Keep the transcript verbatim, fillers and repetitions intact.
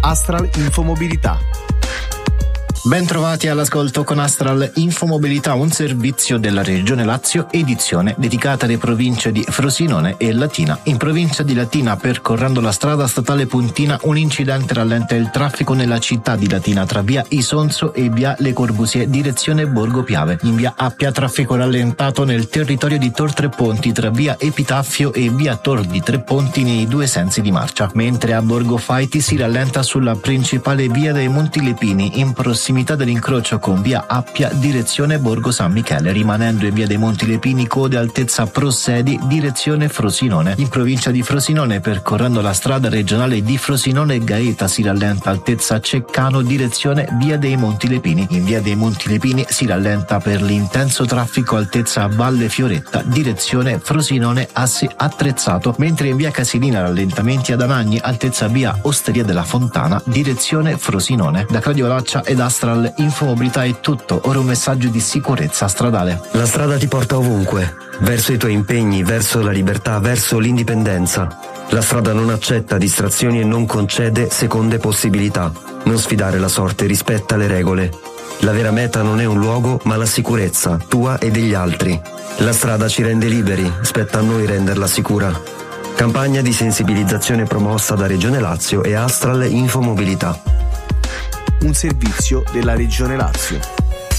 Astral Infomobilità. Ben trovati all'ascolto con Astral Infomobilità, un servizio della Regione Lazio, edizione dedicata alle province di Frosinone e Latina. In provincia di Latina, percorrendo la strada statale Puntina, un incidente rallenta il traffico nella città di Latina tra via Isonzo e via Le Corbusier, direzione Borgo Piave. In via Appia, traffico rallentato nel territorio di Tor Tre Ponti tra via Epitaffio e via Tor di Tre Ponti nei due sensi di marcia, mentre a Borgo Faiti si rallenta sulla principale via dei Monti Lepini in prossimità dell'incrocio con via Appia direzione Borgo San Michele, rimanendo in via dei Monti Lepini code altezza Prossedi direzione Frosinone. In provincia di Frosinone, percorrendo la strada regionale di Frosinone Gaeta, si rallenta altezza Ceccano direzione via dei Monti Lepini. In via dei Monti Lepini si rallenta per l'intenso traffico altezza Valle Fioretta direzione Frosinone asse attrezzato, mentre in via Casilina rallentamenti ad Anagni altezza via Osteria della Fontana direzione Frosinone. Da Claudio Laccia ed Astral Infomobilità è tutto, ora un messaggio di sicurezza stradale. La strada ti porta ovunque, verso i tuoi impegni, verso la libertà, verso l'indipendenza. La strada non accetta distrazioni e non concede seconde possibilità. Non sfidare la sorte, rispetta le regole. La vera meta non è un luogo, ma la sicurezza, tua e degli altri. La strada ci rende liberi, spetta a noi renderla sicura. Campagna di sensibilizzazione promossa da Regione Lazio e Astral Infomobilità. Un servizio della Regione Lazio.